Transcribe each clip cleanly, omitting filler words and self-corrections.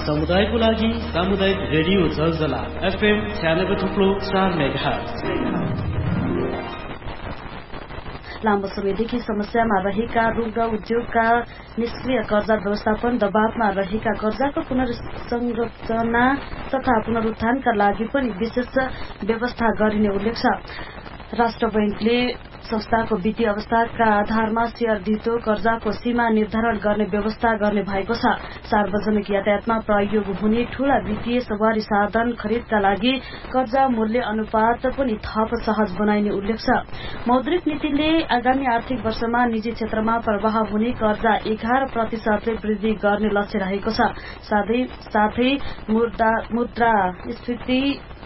समुदायको लागि सामुदायिक रेडियो जलजला FM 96.4 मेगाहर्ज। लामो समयदेखि समस्यामा रहेका ऋण र उद्योगका निष्क्रिय कर्जा व्यवस्थापन, दबावमा रहेका कर्जाको पुनर्संरचना तथा पुनरुत्थानका लागि पनि विशेष व्यवस्था गरिने उल्लेख छ। राष्ट्र बैंकले संस्थाको वित्तीय अवस्थाका आधारमा शेयर धितो कर्जाको सीमा निर्धारण गर्ने व्यवस्था गर्ने भएको छ। सार्वजनिक यातायातमा प्रयोग हुने ठूला वित्तीय सवारी साधन खरिदका लागि कर्जा मूल्य अनुपात पनि थप सहज बनाइने उल्लेख छ। मौद्रिक नीतिले आगामी आर्थिक वर्षमा निजी क्षेत्रमा प्रवाह हुने कर्जा 11% वृद्धि गर्ने लक्ष्य रहेको छ। साथै मुद्रास्फीति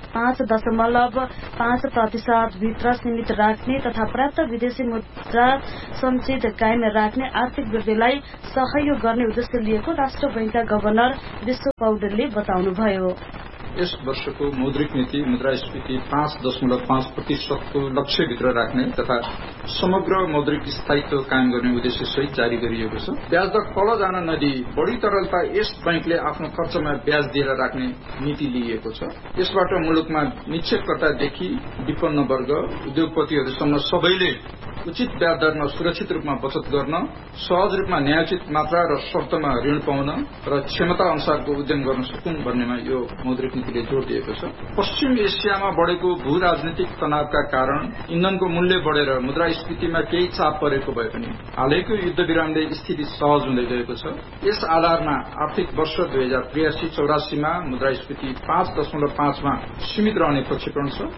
5.5% भित्र सीमित राख्ने तथा पर्याप्त विदेशी मुद्रा संचित कायम राख्ने आर्थिक वृद्धिलाई सहयोग गर्ने उद्देश्य लिएको राष्ट्र बैंकका गभर्नर विश्व पौडेलले बताउनुभयो। यस वर्षको मौद्रिक नीति मुद्रास्फीति 5.5% को लक्ष्यभित्र राख्ने तथा समग्र मौद्रिक स्थायित्व कायम गर्ने उद्देश्य सहित जारी गरिएको छ। ब्याज दर तल जान नदिई बढ़ी तरलता यस बैंकले आफ्नो खर्चमा ब्याज दिएर राख्ने नीति लिएको छ। यसबाट मुलुकमा निक्षेपकर्तादेखि विपन्न वर्ग, उद्योगपतिहरूसम्म सबैले उचित ब्याज दरमा सुरक्षित रूपमा बचत गर्न, सहज रूपमा न्यायोचित मात्रा र शर्तमा ऋण पाउन र क्षमता अनुसारको उद्यम गर्न सकुन् भन्नेमा यो मौद्रिक नीतिले जोड़ दिएको छ। पश्चिम एसियामा बढ़ेको भू राजनीतिक तनावका कारण इन्धनको मूल्य बढ़ेर मुद्रास्फीतिमा केही चाप परेको भए पनि हालैको युद्ध विरामले स्थिति सहज हुँदै गएको छ। यस आधारमा आर्थिक वर्ष 2083-84 मा मुद्रास्फीति 5.5 मा सीमित रहने प्रक्षेपण छ।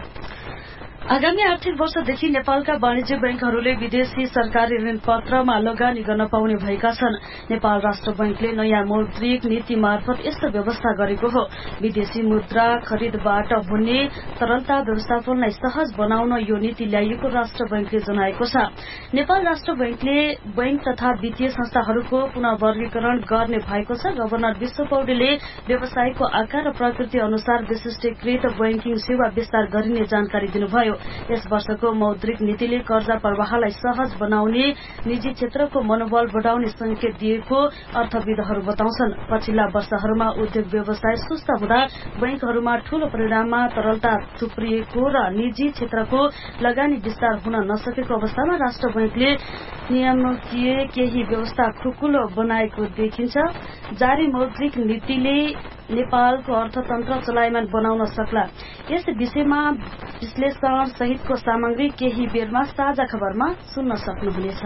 आगामी आर्थिक वर्षदेखि नेपालका वाणिज्य बैंकहरूले विदेशी सरकारी ऋण पत्रमा लगानी गर्न पाउने भएका छन्। नेपाल राष्ट्र बैंकले नयाँ मौद्रिक नीति मार्फत यस्तो व्यवस्था गरेको हो। विदेशी मुद्रा खरिदबाट हुने तरलता व्यवस्थापनलाई सहज बनाउन यो नीति ल्याइएको राष्ट्र बैंकले जनाएको छ। नेपाल राष्ट्र बैंकले बैंक तथा वित्तीय संस्थाहरूको पुनः वर्गीकरण गर्ने भएको छ। गभर्नर विश्व पौडेलले व्यवसायको आकार र प्रकृति अनुसार विशिष्टीकृत बैंकिङ सेवा विस्तार गरिने जानकारी दिनुभयो। यस वर्षको मौद्रिक नीतिले कर्जा प्रवाहलाई सहज बनाउने, निजी क्षेत्रको मनोबल बढाउने संकेत दिएको अर्थविदहरू बताउँछन्। पछिल्ला वर्षहरूमा उद्योग व्यवसाय सुस्त हुँदा बैंकहरूमा ठूलो परिमाणमा तरलता थुप्रिएको र निजी क्षेत्रको लगानी विस्तार हुन नसकेको अवस्थामा राष्ट्र बैंकले नियामकीय केही व्यवस्था खुकुलो बनाएको देखिन्छ। जारी मौद्रिक नीतिले नेपालको अर्थतन्त्र चलायमान बनाउन सक्ला। यस विषयमा विश्लेषण सहितको सामग्री केही बेरमा साझा खबरमा सुन्न सक्नुहुनेछ।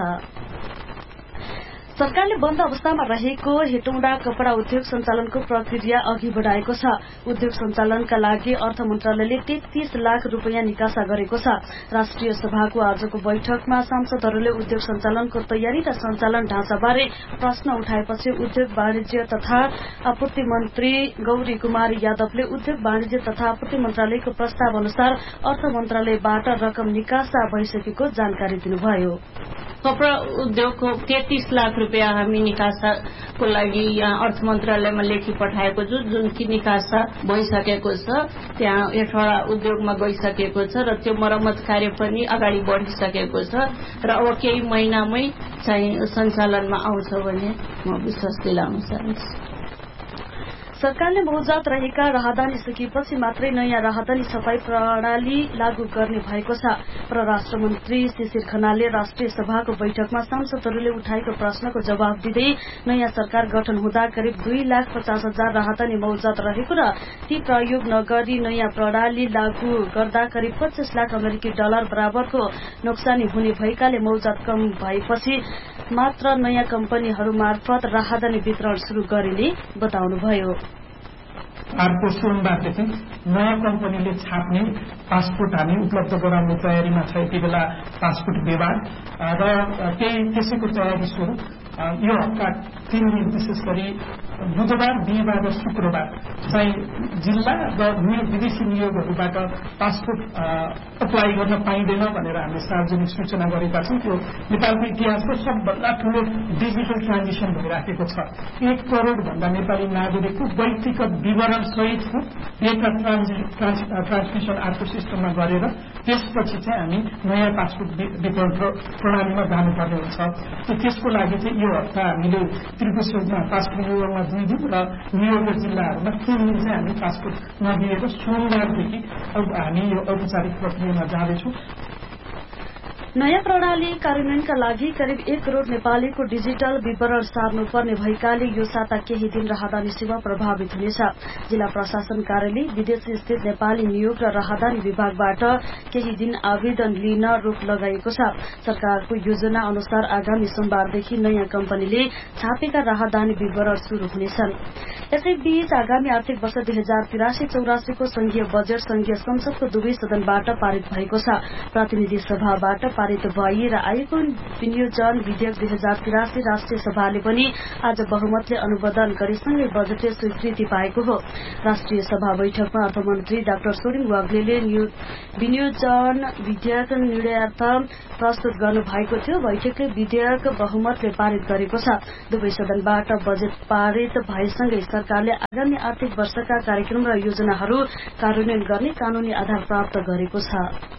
सरकारले बन्द अवस्थामा रहेको हेटौँडा कपड़ा उद्योग सञ्चालनको प्रक्रिया अघि बढ़ाएको छ। उद्योग सञ्चालनका लागि अर्थ मन्त्रालयले 33 लाख रूपियाँ निकासा गरेको छ। राष्ट्रिय सभाको आजको बैठकमा सांसदहरूले उद्योग सञ्चालनको तयारी र सञ्चालन ढाँचाबारे प्रश्न उठाएपछि उद्योग वाणिज्य तथा आपूर्ति मन्त्री गौरी कुमारी यादवले उद्योग वाणिज्य तथा आपूर्ति मन्त्रालयको प्रस्ताव अनुसार अर्थ मन्त्रालयबाट रकम निकासा भइसकेको जानकारी दिनुभयो। कपड़ा उद्योगको 33 लाख रुपियाँ हामी निकासाको लागि यहाँ अर्थ मन्त्रालयमा लेखी पठाएको छु, जुन कि निकासा भइसकेको छ। त्यहाँ हेटौँडा उद्योगमा गइसकेको छ र त्यो मरम्मत कार्य पनि अगाडि बढिसकेको छ र अब केही महिनामै चाहिँ सञ्चालनमा आउँछ भन्ने म विश्वास दिलाउन चाहन्छु। सरकारले मौजात रहेका राहदानी सकिएपछि मात्रै नयाँ राहदानी छपाई प्रणाली लागू गर्ने भएको छ। परराष्ट्र मन्त्री शिशिर खनालले राष्ट्रिय सभाको बैठकमा सांसदहरूले उठाएको प्रश्नको जवाब दिँदै नयाँ सरकार गठन हुँदा करिब 2,50,000 राहदानी मौजात रहेको र ती प्रयोग नगरी नयाँ प्रणाली लागू गर्दा करिब 25 लाख अमेरिकी डलर बराबरको नोक्सानी हुने भएकाले मौजात कम भएपछि मात्र नयाँ कम्पनीहरू मार्फत राहदानी वितरण शुरू गरिने बताउनुभयो। अर्को सोमबाट चाहिँ नयाँ कम्पनीले छाप्ने पासपोर्ट हामी उपलब्ध गराउने तयारीमा छ। यति बेला पासपोर्ट व्यवहार र त्यसैको तयारी स्वरूप यो हप्ता 3 दिन विशेष गरी बुधबार, बिहिबार र शुक्रबार चाहिँ जिल्ला र विदेशी नियोगहरूबाट पासपोर्ट अप्लाई गर्न पाइँदैन भनेर हामीले सार्वजनिक सूचना गरेका छौँ। त्यो नेपालको इतिहासको सबभन्दा ठूलो डिजिटल ट्रान्जिसन भइराखेको छ। 1 करोड़ भन्दा नेपाली नागरिकको व्यक्तिगत विवरण सहितको डेटा ट्रान्समिसन अर्को सिस्टममा गरेर त्यसपछि चाहिँ हामी नयाँ पासपोर्ट वितरण प्रणालीमा जानुपर्ने हुन्छ। त्यसको लागि चाहिँ यो हप्ता हामीले त्रिपुरेश्वरमा पासपोर्ट विभागमा 2 दिन र न्युयोर्क जिल्लाहरूमा 3 दिन चाहिँ हामी पासपोर्ट नदिएको सोमबारदेखि अब हामी यो औपचारिक प्रक्रियामा जाँदैछौँ। नयाँ प्रणाली कार्यान्वयनका लागि करिब 1 करोड़ नेपालीको डिजिटल विवरण सार्नुपर्ने भएकाले यो साता केही दिन राहदानी सेवा प्रभावित हुनेछ। जिल्ला प्रशासन कार्यालय विदेश स्थित नेपाली नियोग र राहदानी विभागबाट केही दिन आवेदन लिन रोक लगाइएको छ। सरकारको योजना अनुसार आगामी सोमबारदेखि नयाँ कम्पनीले छापेका राहदानी विवरण शुरू हुनेछन्। यसैबीच आगामी आर्थिक वर्ष 2083-84 को संघीय बजेट संघीय संसदको दुवै सदनबाट पारित भएको छ। प्रतिनिधि सभाबाट पारित भई र आएको विनियोजन विधेयक 2083 राष्ट्रिय सभाले पनि आज बहुमतले अनुमोदन गरेसँगै बजेटले स्वीकृति पाएको हो। राष्ट्रिय सभा बैठकमा अर्थमन्त्री डाक्टर सोरिङ वाग्लेले विनियोजन विधेयक निर्णयार्थ प्रस्तुत गर्नु भएको थियो। बैठकले विधेयक बहुमतले पारित गरेको छ। दुवै सदनबाट बजेट पारित भएसँगै सरकारले आगामी आर्थिक वर्षका कार्यक्रम र योजनाहरू कार्यान्वयन गर्ने कानूनी आधार प्राप्त गरेको छ।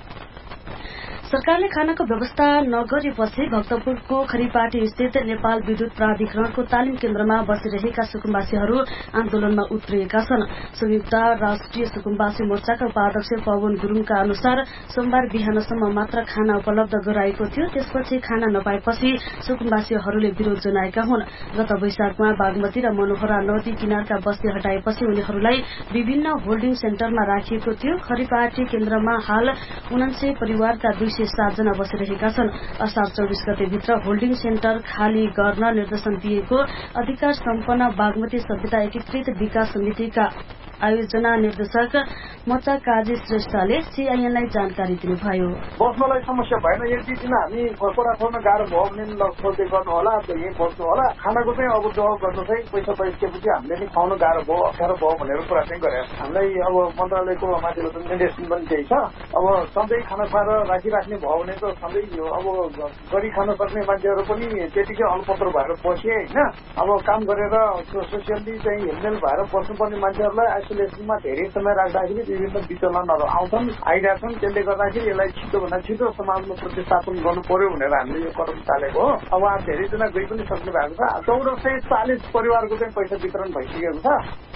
सरकारले खानाको व्यवस्था नगरेपछि भक्तपुरको खरीपाटी स्थित नेपाल विद्युत प्राधिकरणको तालिम केन्द्रमा बसिरहेका सुकुम्बासीहरू आन्दोलनमा उत्रिएका छन्। संयुक्त राष्ट्रिय सुकुम्बासी मोर्चाका उपाध्यक्ष पवन गुरूङका अनुसार सोमबार बिहानसम्म मात्र खाना उपलब्ध गराएको थियो। त्यसपछि खाना नपाएपछि सुकुम्बासीहरूले विरोध जनाएका हुन्। गत वैशाखमा बागमती र मनोहरा नदी किनारका बस्ती हटाएपछि उनीहरूलाई विभिन्न होल्डिङ सेन्टरमा राखिएको थियो। खरीपाटी केन्द्रमा हाल 49 परिवारका 207 जना बसिरहेका छन्। असार 24 गते भित्र होल्डिङ सेन्टर खाली गर्न निर्देशन दिएको अधिकार सम्पन्न बागमती सभ्यता एकीकृत विकास समितिका आयोजना निर्देशक मोचा काजी श्रेष्ठले सीआईएनलाई जानकारी दिनुभयो। बस्नलाई समस्या भएन, एक दुई दिन हामी कोरा खोल्न गाह्रो भयो भने खोज्दै गर्नु होला, यहीँ बस्नु होला। खानाको चाहिँ अब जवाब गर्नु चाहिँ पैसा पाइसकेपछि हामीले नि खुवाउनु गाह्रो भयो, अप्ठ्यारो भयो भनेर कुरा चाहिँ गरे। हामीलाई अब मन्त्रालयको माथिबाट निर्देशन पनि त्यही छ। अब सधैँ खाना खुवाएर राखिराख्ने भयो भने त सधैँ अब गरी खान सक्ने मान्छेहरू पनि त्यतिकै अलपत्र भएर बसे होइन। अब काम गरेर सोसियल्ली चाहिँ हेलमेल भएर बस्नुपर्ने मान्छेहरूलाई आइसोलेसनमा धेरै समय राख्दाखेरि विभिन्न विचलनहरू आउँछन्, आइरहेछन्। त्यसले गर्दाखेरि यसलाई छिटोभन्दा छिटो समाजमा प्रतिस्थापन गर्नु पर्यो भनेर हामीले यो कदम चालेको हो। अब धेरैजना गइ पनि सक्नु भएको छ। 1440 परिवारको चाहिँ पैसा वितरण भइसकेको छ।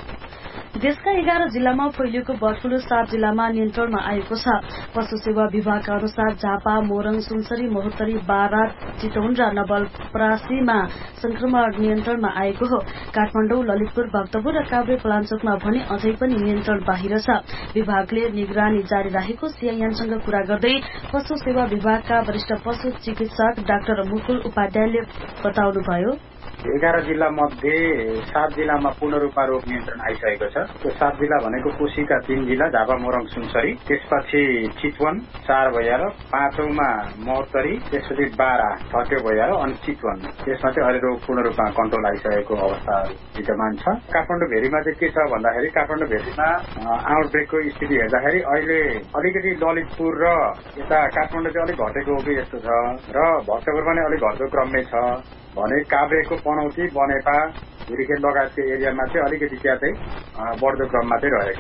देशका 11 जिल्लामा फैलिएको बर्ड फ्लू 7 जिल्लामा नियन्त्रणमा आएको छ। पशु सेवा विभागका अनुसार झापा, मोरङ, सुनसरी, महोत्तरी, बारा, चितवन र नवलपरासीमा संक्रमण नियन्त्रणमा आएको हो। काठमाडौँ, ललितपुर, भक्तपुर र काभ्रे पलाञ्चोकमा भने अझै पनि नियन्त्रण बाहिर छ। विभागले निगरानी जारी राखेको सीआईएनसँग कुरा गर्दै पशु सेवा विभागका वरिष्ठ पशु चिकित्सक डाक्टर मुकुल उपाध्यायले बताउनुभयो। 11 जिल्ला मध्ये 7 जिल्लामा पूर्ण रूपमा रोग नियन्त्रण आइसकेको छ। त्यो 7 जिल्ला भनेको कोशीका 3 जिल्ला झापा, मोरङ, सुनसरी, त्यसपछि चितवन 4 भएर 5औंमा महोत्तरी, त्यसपछि बारा, ठट्यो भएर अनि चितवन। त्यसमा चाहिँ अहिले रोग पूर्ण रूपमा कन्ट्रोल आइसकेको अवस्था विद्यमान छ। काठमाडौँ भेरीमा चाहिँ के छ भन्दाखेरि काठमाडौँ भेरीमा आउटब्रेकको स्थिति हेर्दाखेरि अहिले अलिकति ललितपुर र यता काठमाडौँ चाहिँ अलिक घटेको हो कि जस्तो छ र भक्तपुर पनि अलिक घट्दो क्रममै छ भने काभ्रेको पनौती, बनेपा, धुरीखेल लगायतको एरियामा चाहिँ अलिकति त्यहाँ चाहिँ बढ्दो क्रममा चाहिँ रहेको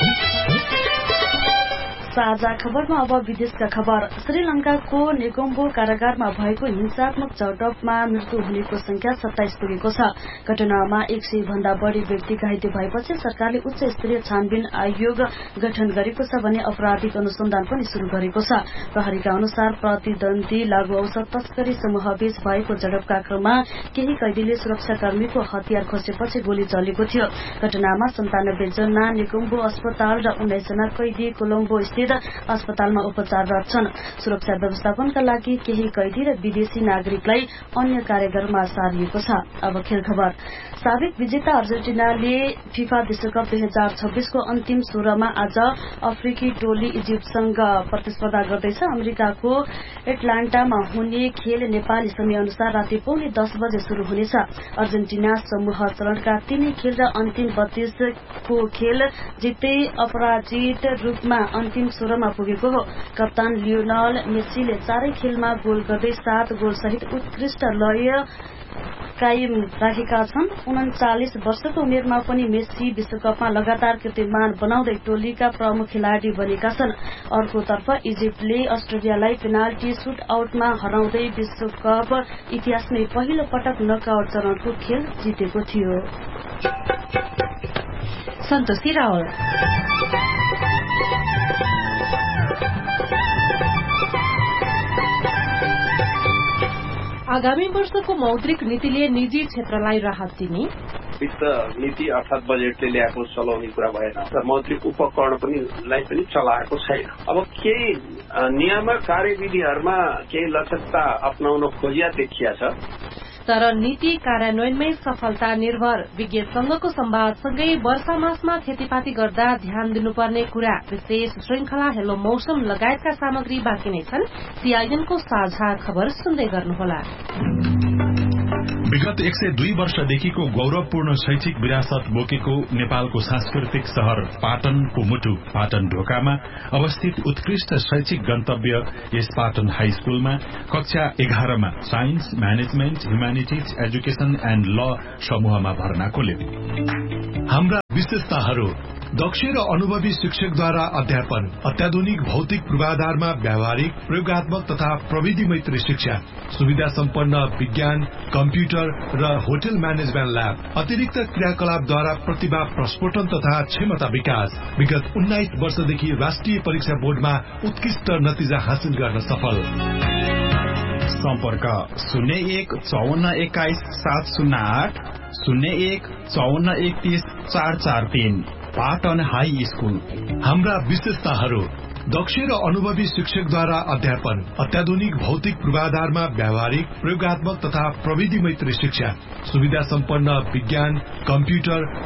छ। साझा खबरमा अब विदेशका खबर। श्रीलंकाको नेगोम्बो कारागारमा भएको हिंसात्मक झडपमा मृत्यु हुनेको संख्या 27 पुगेको छ। घटनामा 100 भन्दा बढ़ी व्यक्ति घाइते भएपछि सरकारले उच्च स्तरीय छानबिन आयोग गठन गरेको छ भने आपराधिक अनुसन्धान पनि शुरू गरेको छ। प्रहरीका अनुसार प्रतिद्वन्दी लागू औषध तस्करी समूहबीच भएको झडपका क्रममा केही कैदीले सुरक्षाकर्मीको हतियार खोसेपछि गोली चलेको थियो। घटनामा 97 जना नेगोम्बो अस्पताल र 19 जना कैदी कोलम्बो स्थित अस्पतालमा उपचाररत छन्। सुरक्षा व्यवस्थापनका लागि केही कैदी र विदेशी नागरिकलाई अन्य कारागारमा सारिएको छ। अब खेल खबर। साबिक विजेता अर्जेन्टिनाले फिफा विश्वकप 2026 को अन्तिम 16मा आज अफ्रिकी टोली इजिप्टसँग प्रतिस्पर्धा गर्दैछ। अमेरिकाको एटलान्टामा हुने खेल नेपाली समय अनुसार राति 9:30 बजे शुरू हुनेछ। अर्जेन्टिना समूह चरणका 3 खेल र अन्तिम 32 को खेल जित्दै अपराजित रूपमा अन्तिम 16मा पुगेको हो। कप्तान लियोनल मेसीले 4 खेलमा गोल गर्दै 7 गोल सहित उत्कृष्ट लय कायम राखेका छन्। 39 वर्षको उमेरमा पनि मेस्सी विश्वकपमा लगातार कीर्तिमान बनाउँदै टोलीका प्रमुख खेलाडी बनेका छन्। अर्कोतर्फ इजिप्टले अस्ट्रेलियालाई पेनाल्टी सुट आउटमा हराउँदै विश्वकप इतिहासमै पहिलो पटक नकआउट चरणको खेल जितेको थियो। सन्तोषी रावल। आगामी वर्षको मौद्रिक नीतिले निजी क्षेत्रलाई राहत दिने, वित्त नीति अर्थात बजेटले ल्याएको चलाउने कुरा भएन र मौद्रिक उपकरण पनि चलाएको छैन। अब केही नियामक कार्यविधिहरूमा केही लचकता अपनाउन खोजिया देखिया छ, तर नीति कार्यान्वयनमै सफलता निर्भर। विज्ञ संघको संवादसँगै वर्षा मासमा खेतीपाती गर्दा ध्यान दिनुपर्ने कुरा, विशेष श्रृंखला हेलो मौसम लगायतका सामग्री बाँकी नै छन्। सीआईएनको साझा खबर सुन्दै गर्नुहोला। विगत 102 वर्षदेखिको गौरवपूर्ण शैक्षिक विरासत बोकेको नेपालको सांस्कृतिक शहर पाटनको मुटु पाटन ढोकामा अवस्थित उत्कृष्ट शैक्षिक गन्तव्य यस पाटन हाई स्कूलमा कक्षा 11 मा science, management, humanities, education and ल समूहमा भर्ना खोल्यो। हाम्रा विशेषताहरू: दक्ष र अनुभवी शिक्षकद्वारा अध्यापन, अत्याधुनिक भौतिक पूर्वाधारमा व्यावहारिक, प्रयोगात्मक तथा प्रविधि मैत्री शिक्षा, सुविधा सम्पन्न विज्ञान, कम्प्युटर र होटल म्यानेजमेन्ट ल्याब, अतिरिक्त क्रियाकलापद्वारा प्रतिभा प्रस्फोटन तथा क्षमता विकास। विगत 19 वर्षदेखि राष्ट्रिय परीक्षा बोर्डमा उत्कृष्ट नतिजा हासिल गर्न सफल। सम्पर्क 01 54 21 708 01 54 31 443। Patan high school. हाम्रा विशेषताहरू: दक्ष र अनुभवी शिक्षकद्वारा अध्यापन, अत्याधुनिक भौतिक पूर्वाधारमा व्यावहारिक, प्रयोगात्मक तथा प्रविधि मैत्री शिक्षा, सुविधा सम्पन्न विज्ञान, कम्प्युटर